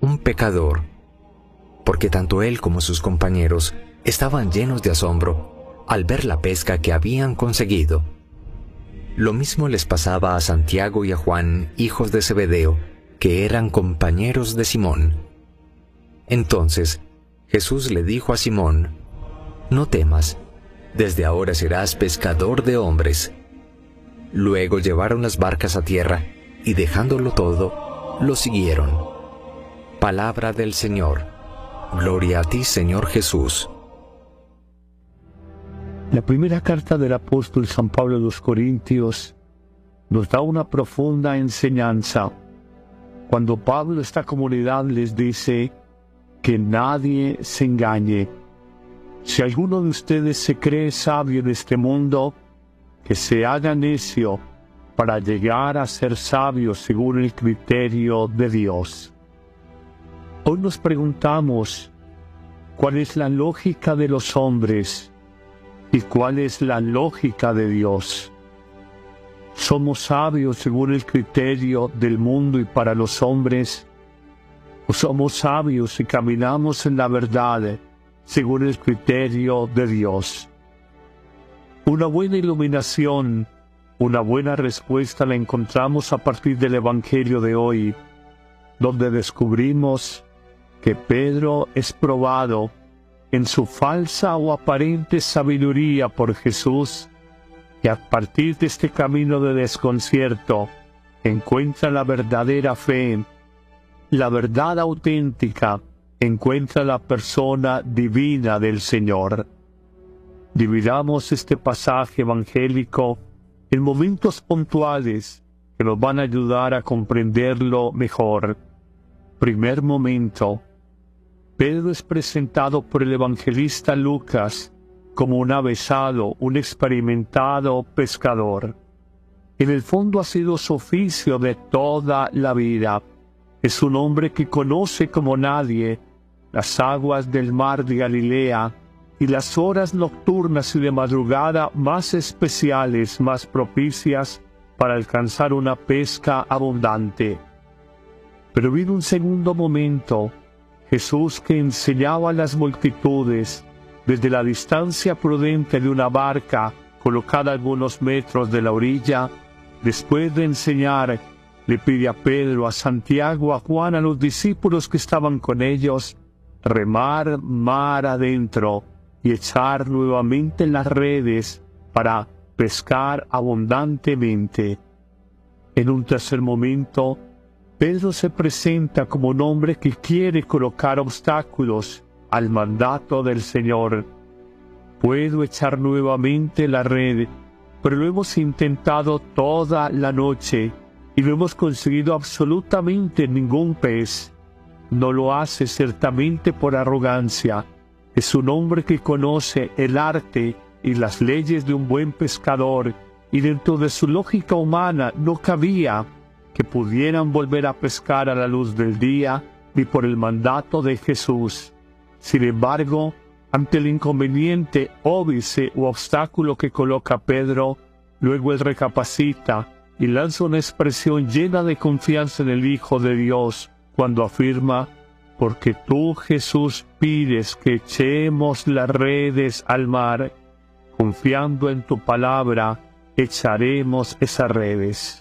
un pecador, porque tanto él como sus compañeros estaban llenos de asombro al ver la pesca que habían conseguido. Lo mismo les pasaba a Santiago y a Juan, hijos de Zebedeo, que eran compañeros de Simón. Entonces Jesús le dijo a Simón: «No temas, desde ahora serás pescador de hombres». Luego llevaron las barcas a tierra y dejándolo todo, lo siguieron. Palabra del Señor. Gloria a ti, Señor Jesús. La primera carta del apóstol San Pablo a los Corintios nos da una profunda enseñanza. Cuando Pablo a esta comunidad les dice que nadie se engañe. Si alguno de ustedes se cree sabio en este mundo, que se haga necio para llegar a ser sabio según el criterio de Dios. Hoy nos preguntamos, ¿cuál es la lógica de los hombres y cuál es la lógica de Dios? ¿Somos sabios según el criterio del mundo y para los hombres? ¿O somos sabios y caminamos en la verdad según el criterio de Dios? Una buena iluminación, una buena respuesta la encontramos a partir del Evangelio de hoy, donde descubrimos que Pedro es probado en su falsa o aparente sabiduría por Jesús, y a partir de este camino de desconcierto encuentra la verdadera fe, la verdad auténtica, encuentra la persona divina del Señor. Dividamos este pasaje evangélico en momentos puntuales que nos van a ayudar a comprenderlo mejor. Primer momento. Pedro es presentado por el evangelista Lucas como un avesado, un experimentado pescador. En el fondo ha sido su oficio de toda la vida. Es un hombre que conoce como nadie las aguas del mar de Galilea y las horas nocturnas y de madrugada más especiales, más propicias para alcanzar una pesca abundante. Pero vino un segundo momento. Jesús, que enseñaba a las multitudes desde la distancia prudente de una barca colocada a algunos metros de la orilla, después de enseñar, le pide a Pedro, a Santiago, a Juan, a los discípulos que estaban con ellos, remar mar adentro y echar nuevamente las redes para pescar abundantemente. En un tercer momento, Pedro se presenta como un hombre que quiere colocar obstáculos al mandato del Señor. Puedo echar nuevamente la red, pero lo hemos intentado toda la noche y no hemos conseguido absolutamente ningún pez. No lo hace ciertamente por arrogancia. Es un hombre que conoce el arte y las leyes de un buen pescador, y dentro de su lógica humana no cabía que pudieran volver a pescar a la luz del día ni por el mandato de Jesús. Sin embargo, ante el inconveniente, óbice u obstáculo que coloca Pedro, luego él recapacita y lanza una expresión llena de confianza en el Hijo de Dios, cuando afirma: «Porque tú, Jesús, pides que echemos las redes al mar, confiando en tu palabra, echaremos esas redes».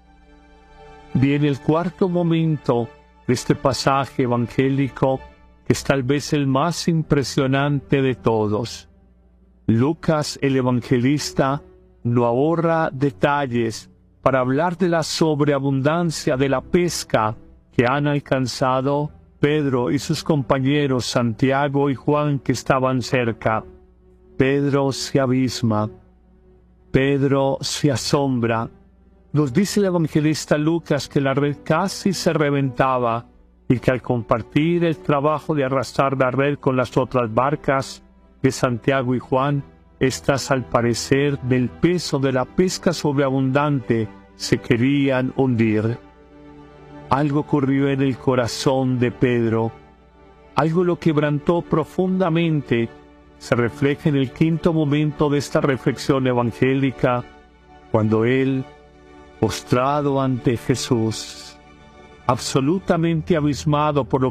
Viene el cuarto momento de este pasaje evangélico, que es tal vez el más impresionante de todos. Lucas, el evangelista, no ahorra detalles para hablar de la sobreabundancia de la pesca que han alcanzado Pedro y sus compañeros Santiago y Juan, que estaban cerca. Pedro se abisma, Pedro se asombra. Nos dice el evangelista Lucas que la red casi se reventaba y que al compartir el trabajo de arrastrar la red con las otras barcas de Santiago y Juan, estas, al parecer, del peso de la pesca sobreabundante, se querían hundir. Algo ocurrió en el corazón de Pedro. Algo lo quebrantó profundamente. Se refleja en el quinto momento de esta reflexión evangélica, cuando él, postrado ante Jesús, absolutamente abismado por lo